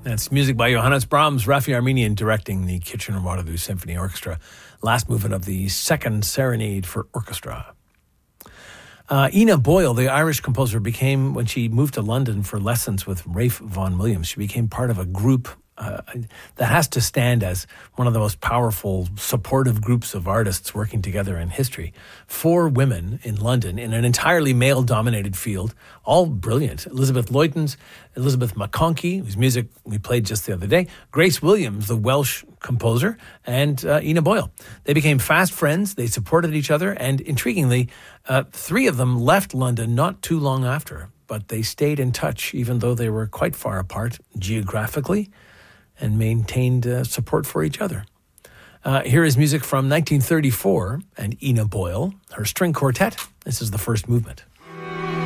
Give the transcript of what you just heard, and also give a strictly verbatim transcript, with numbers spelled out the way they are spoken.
That's music by Johannes Brahms, Rafi Armenian directing the Kitchener-Waterloo Symphony Orchestra. Last movement of the Second Serenade for Orchestra. Uh, Ina Boyle, the Irish composer, became, when she moved to London for lessons with Ralph Vaughan Williams, she became part of a group uh, that has to stand as one of the most powerful, supportive groups of artists working together in history. Four women in London in an entirely male-dominated field, all brilliant. Elizabeth Luytens, Elizabeth McConkie, whose music we played just the other day, Grace Williams, the Welsh composer, and uh, Ina Boyle. They became fast friends, they supported each other, and intriguingly, uh, three of them left London not too long after, but they stayed in touch even though they were quite far apart geographically and maintained uh, support for each other. Uh, here is music from nineteen thirty-four and Ina Boyle, her string quartet. This is the first movement.